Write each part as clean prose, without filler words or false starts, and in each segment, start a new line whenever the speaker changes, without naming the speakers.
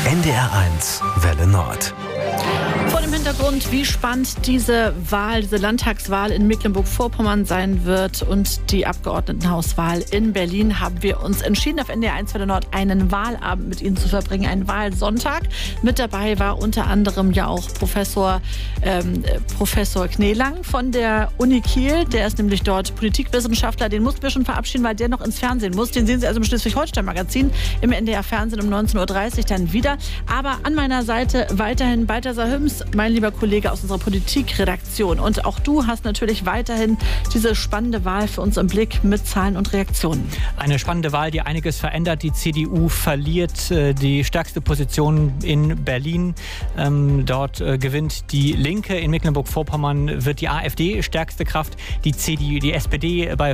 NDR1 Welle Nord.
Vor dem Hintergrund, wie spannend diese Landtagswahl in Mecklenburg-Vorpommern sein wird und die Abgeordnetenhauswahl in Berlin, haben wir uns entschieden, auf NDR1 Welle Nord einen Wahlabend mit Ihnen zu verbringen, einen Wahlsonntag. Mit dabei war unter anderem ja auch Professor Kneelang von der Uni Kiel. Der ist nämlich dort Politikwissenschaftler. Den mussten wir schon verabschieden, weil der noch ins Fernsehen muss. Den sehen Sie also im Schleswig-Holstein-Magazin im NDR-Fernsehen um 19.30 Uhr dann wieder. Aber an meiner Seite weiterhin Balthasar Hüms, mein lieber Kollege aus unserer Politikredaktion. Und auch du hast natürlich weiterhin diese spannende Wahl für uns im Blick mit Zahlen und Reaktionen.
Eine spannende Wahl, die einiges verändert. Die CDU verliert die stärkste Position in Berlin. Dort gewinnt die Linke. In Mecklenburg-Vorpommern wird die AfD stärkste Kraft. Die SPD bei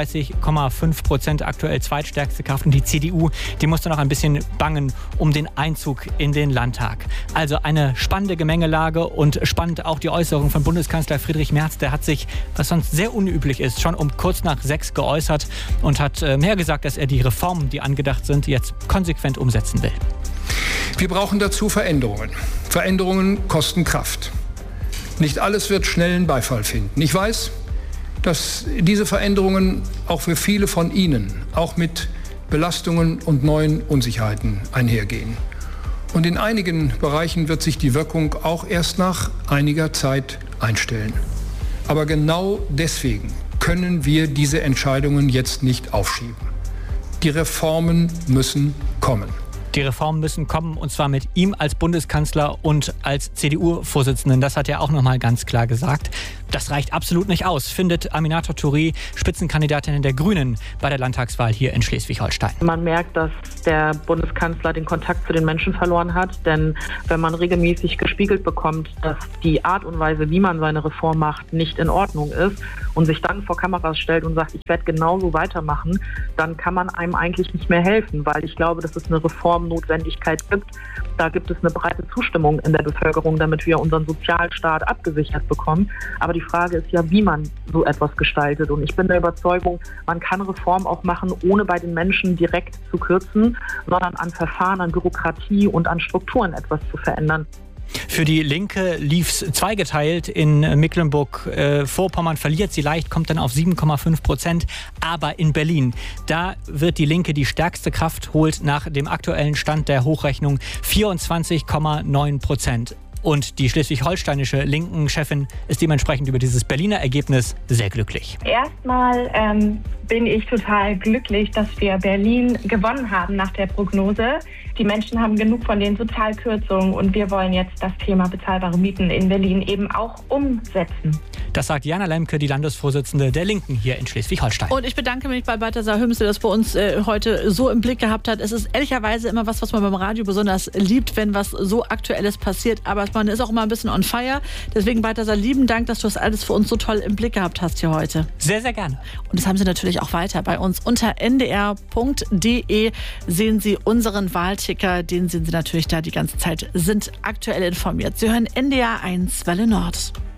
35,5% aktuell zweitstärkste Kraft. Und die CDU, die musste noch ein bisschen bangen um den Einzug in den Landtag. Also eine spannende Gemengelage und spannend auch die Äußerung von Bundeskanzler Friedrich Merz. Der hat sich, was sonst sehr unüblich ist, schon um kurz nach 6 geäußert und hat mehr gesagt, dass er die Reformen, die angedacht sind, jetzt konsequent umsetzen will.
Wir brauchen dazu Veränderungen. Veränderungen kosten Kraft. Nicht alles wird schnellen Beifall finden. Ich weiß, dass diese Veränderungen auch für viele von Ihnen auch mit Belastungen und neuen Unsicherheiten einhergehen. Und in einigen Bereichen wird sich die Wirkung auch erst nach einiger Zeit einstellen. Aber genau deswegen können wir diese Entscheidungen jetzt nicht aufschieben. Die Reformen müssen kommen.
Die Reformen müssen kommen, und zwar mit ihm als Bundeskanzler und als CDU-Vorsitzenden. Das hat er auch noch mal ganz klar gesagt. Das reicht absolut nicht aus, findet Aminata Touré, Spitzenkandidatin der Grünen bei der Landtagswahl hier in Schleswig-Holstein.
Man merkt, dass der Bundeskanzler den Kontakt zu den Menschen verloren hat. Denn wenn man regelmäßig gespiegelt bekommt, dass die Art und Weise, wie man seine Reform macht, nicht in Ordnung ist und sich dann vor Kameras stellt und sagt, ich werde genauso weitermachen, dann kann man einem eigentlich nicht mehr helfen. Weil ich glaube, dass es eine Reformnotwendigkeit gibt. Da gibt es eine breite Zustimmung in der Bevölkerung, damit wir unseren Sozialstaat abgesichert bekommen. Aber die Frage ist ja, wie man so etwas gestaltet. Und ich bin der Überzeugung, man kann Reform auch machen, ohne bei den Menschen direkt zu kürzen, sondern an Verfahren, an Bürokratie und an Strukturen etwas zu verändern.
Für die Linke lief es zweigeteilt. In Mecklenburg-Vorpommern verliert sie leicht, kommt dann auf 7,5%. Aber in Berlin, da wird die Linke die stärkste Kraft, holt nach dem aktuellen Stand der Hochrechnung 24,9%. Und die schleswig-holsteinische Linken-Chefin ist dementsprechend über dieses Berliner Ergebnis sehr glücklich.
Erstmal bin ich total glücklich, dass wir Berlin gewonnen haben nach der Prognose. Die Menschen haben genug von den Sozialkürzungen und wir wollen jetzt das Thema bezahlbare Mieten in Berlin eben auch umsetzen.
Das sagt Jana Lemke, die Landesvorsitzende der Linken hier in Schleswig-Holstein.
Und ich bedanke mich bei Balthasar Hüms, der das bei uns heute so im Blick gehabt hat. Es ist ehrlicherweise immer was man beim Radio besonders liebt, wenn was so Aktuelles passiert. Aber man ist auch immer ein bisschen on fire. Deswegen, Balthasar, lieben Dank, dass du das alles für uns so toll im Blick gehabt hast hier heute.
Sehr, sehr gerne.
Und das haben Sie natürlich auch weiter bei uns. Unter ndr.de sehen Sie unseren Wahlticker. Den sehen Sie natürlich da die ganze Zeit, sind aktuell informiert. Sie hören NDR1 Welle Nord.